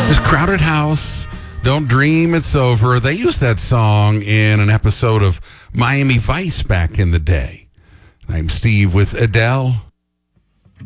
This Crowded House, Don't Dream It's Over. They used that song in an episode of Miami Vice back in the day. I'm Steve with Adele.